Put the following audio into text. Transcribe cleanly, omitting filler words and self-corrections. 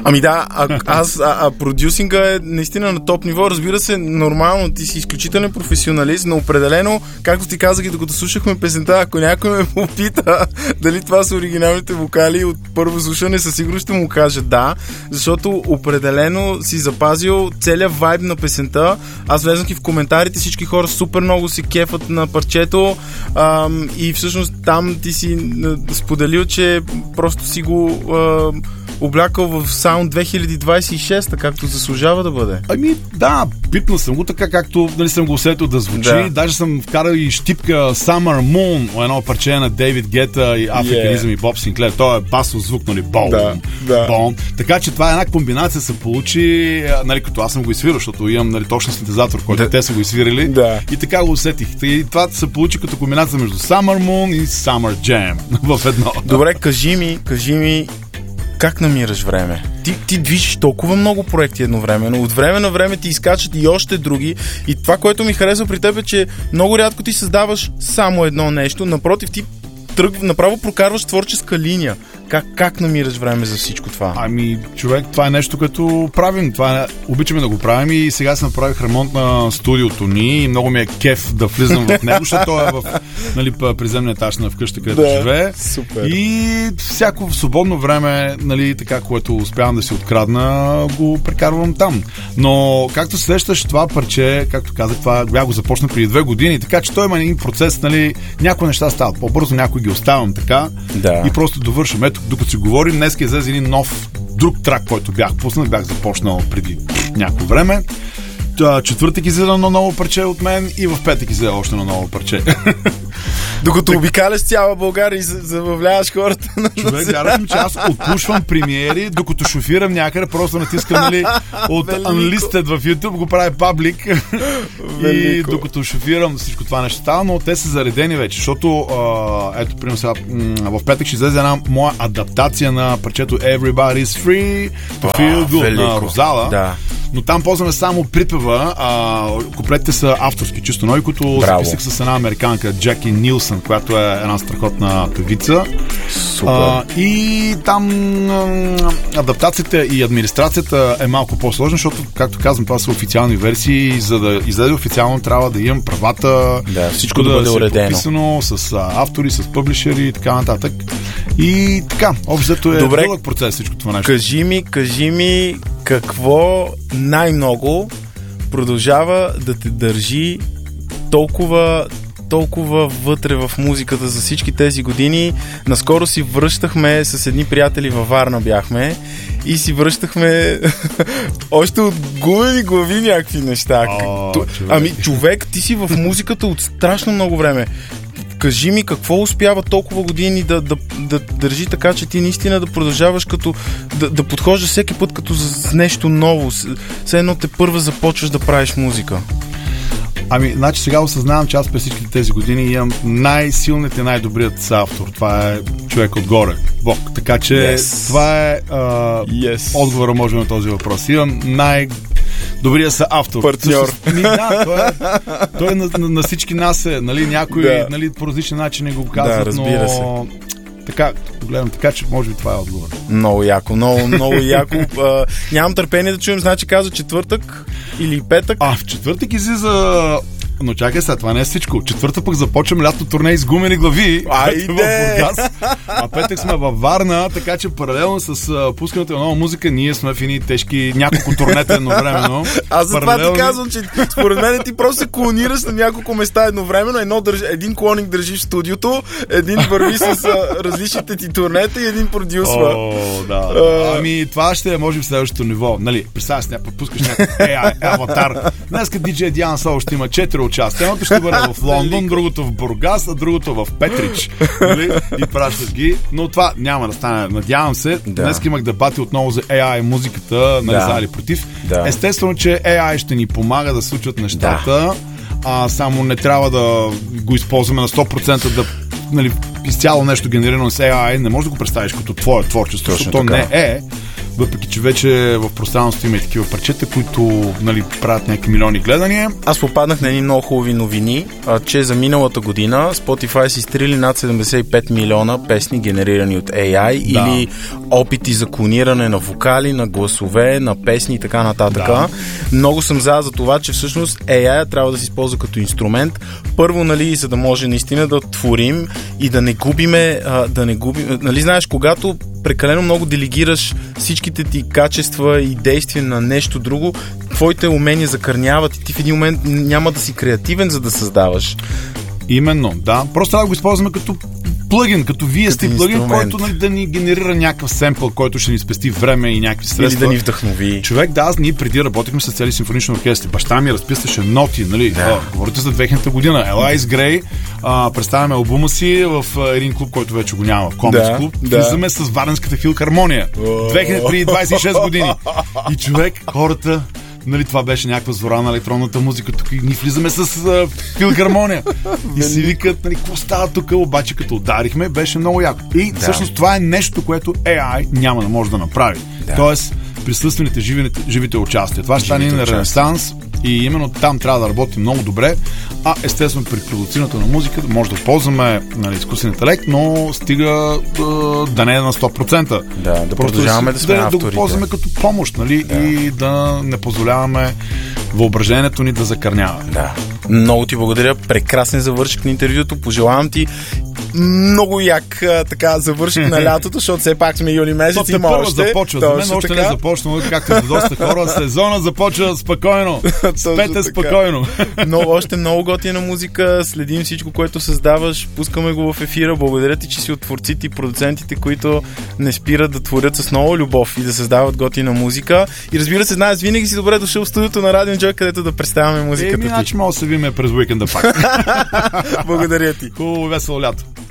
Ами да, продюсинга е наистина на топ ниво. Разбира се, нормално, ти си изключителен професионалист, но определено, както ти казах и докато слушахме песента, ако някой ме попита дали това са оригиналните вокали от първо слушане, със сигурност ще му кажа да, защото определено си запазил целият вайб на песента. Аз влезнах и в коментарите, всички хора супер много се кефат на парчето и всъщност там ти си споделил, че просто си го облякал в Sound 2026, както заслужава да бъде. Ами да, пипнал съм го така, както съм го усетил да звучи. Да. Даже съм вкарал и щипка Summer Moon, едно парче на Дейвид Гета и Африканизъм и Боб Синклер. Той е басов звук, нали, бом, бом. Така че това е една комбинация се получи, нали, като аз съм го изсвирал, защото имам, нали, точно синтезатор, който те са го изсвирали. Да. И така го усетих. И това се получи като комбинация между Summer Moon и Summer Jam в едно. Добре, кажи ми как намираш време? Ти движиш толкова много проекти едновременно. От време на време ти изкачат и още други. И това, което ми харесва при теб е, че много рядко ти създаваш само едно нещо. Напротив, ти направо прокарваш творческа линия. Как намираш време за всичко това? Ами, човек, това е нещо, което правим. Обичаме да го правим и сега се направих ремонт на студиото ни и много ми е кеф да влизам в него, защото той е в, нали, приземния етаж на вкъща, където живее. Супер. И всяко свободно време, нали, така, което успявам да си открадна, го прекарвам там. Но, както се сещаш, това парче, както казах, това бях го започна преди 2 години, така че той има един процес, нали, някои неща стават по-бързо, някои ги оставам така и просто довършвам. Ето, докато си говорим, днес излезе един нов друг трак, който бях пуснал, бях започнал преди някакво време. Четвъртък излезе на ново парче от мен и в петък излезе още на ново парче. Докато обикаляш цяла България и забавляваш хората. Човек, вярвам, че аз отпушвам премиери, докато шофирам някъде, просто натискам, нали, от Unlisted в YouTube, го прави паблик и докато шофирам всичко това нещо става, но те са заредени вече, защото ето, примерно сега, в петък ще излезе една моя адаптация на парчето Everybody's Free to Feel Good на Розала. Да. Но там ползваме само припева, куплетите са авторски, чисто нови, които записах с една американка, Джаки Нилсън, която е една страхотна певица. Супер. И там адаптацията и администрацията е малко по-сложна, защото, както казвам, това са официални версии. За да излезе официално, трябва да имам правата, всичко да бъде уредено, подписано с автори, с пъблишери и така нататък. И така, общото е дълъг процес всичко това нещо. Кажи ми какво най-много продължава да те държи толкова вътре в музиката за всички тези години. Наскоро си връщахме с едни приятели във Варна бяхме и си връщахме още от гумени глави някакви неща. Ами, човек, ти си в музиката от страшно много време. Кажи ми какво успява толкова години да държи така, че ти наистина да продължаваш като да подхождаш всеки път като за нещо ново. Все едно те първа започваш да правиш музика. Ами, значи сега осъзнавам, че аз през всичките тези години имам най-силният и най-добрият съавтор. Това е човек отгоре, Бог. Така че това е отговора, може на този въпрос. Имам добрия са автор. Партньор. Той е на всички нас е, нали, някой нали, по различен начин не го казват, разбира се. Така, гледам, така че може би това е отговор. Много яко, много яко. Нямам търпение да чуем, значи каза четвъртък или петък. В четвъртък излиза. Но чакай сега, това не е всичко. Четвърта пък започваме лято турне с гумени глави. Айде! В Бургас. А петък сме във Варна, така че паралелно с пускането на нова музика, ние сме в едни тежки няколко турнета едновременно. Аз за това ти казвам, че според мен ти просто се клонираш на няколко места едновременно. Един клоник държиш в студиото, един върви с различните ти турнета и един продюсва. Ами това ще е, може би, в следващото ниво. Нали, представя се, пускаш някакъв аватар. Днеска DJ Диана Соло ще има 4 участия. Едното ще бъде в Лондон, другото в Бургас, а другото в Петрич. Нали? И пращат ги. Но това няма да стане. Надявам се. Днес имах дебати отново за AI музиката, нали, за или против. Естествено, че AI ще ни помага да случват нещата. Само не трябва да го използваме на 100% да, нали, изцяло нещо генерирано с AI. Не можеш да го представиш като твое творчество, защото не е. въпреки че вече в пространството има и такива парчета, които, нали, правят някакви милиони гледания. Аз попаднах на едни много хубави новини, че за миналата година Spotify са изтрили над 75 милиона песни, генерирани от AI, или опити за клониране на вокали, на гласове, на песни и така нататък. Да. Много съм за това, че всъщност AI трябва да се използва като инструмент. Първо, нали, за да може наистина да творим и да не губиме, нали, знаеш, когато прекалено много делегираш всичките ти качества и действия на нещо друго, твоите умения закърняват и ти в един момент няма да си креативен, за да създаваш. Именно, да. Просто трябва да го използваме като плагин, като VST плагин, който, нали, да ни генерира някакъв семпъл, който ще ни спести време и някакви средства. Или да ни вдъхнови. Човек, ние преди работихме с цели симфонични оркестри. Баща ми разписваше ноти, нали? Да. Говорите за 2000 година. Елайс Грей, представяме албума си в един клуб, който вече го няма, в Комикс клуб. Влизаме с Варненската филхармония. 2026 години. И човек, хората, нали, това беше някаква зора на електронната музика, тук и ние влизаме с филхармония. И си викат, нали, какво става тук, обаче като ударихме, беше много яко. И всъщност това е нещо, което AI няма да може да направи. Тоест, присъствените, живите участия. Това ще стане на ренесанс и именно там трябва да работи много добре. Естествено, при продуцирането на музика може да ползваме, нали, изкуствен интелект, но стига да не е на 100%. Да продължаваме да сме авторите. Да го ползваме като помощ, нали, и да не позволяваме въображението ни да закърнява. Да. Много ти благодаря. Прекрасен завършик на интервюто. Пожелавам ти много як така завърших на лятото, защото все пак сме юли месец и първо започва. За мен още не започна, както за доста хора. Сезона започва спокойно. Спете спокойно. Но още много готина музика. Следим всичко, което създаваш. Пускаме го в ефира. Благодаря ти, че си от творците и продуцентите, които не спират да творят с много любов и да създават готина музика. И разбира се, знаеш, винаги си добре дошъл в студиото на Радио Джой, където да представяме музиката ти. Иначе може да се видим през уикенда пак. Благодаря ти. Хубаво, весело лято.